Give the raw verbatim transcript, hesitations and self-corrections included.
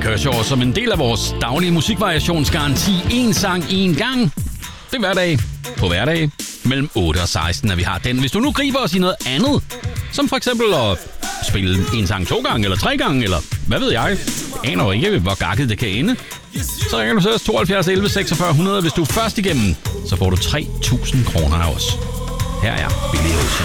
kører jo som en del af vores daglige musikvariationsgaranti. En sang, en gang. Det er hverdag på hverdag mellem otte og seksten, at vi har den. Hvis du nu griber os i noget andet, som for eksempel at spille en sang to gange, eller tre gange, eller hvad ved jeg, jeg aner jo ikke, hvor gakket det kan ende, så ringer du til os tooghalvfjerds elleve seksogfyrre hundrede. Hvis du er først igennem, så får du tre tusind kroner af os. Her er Billy Ocean.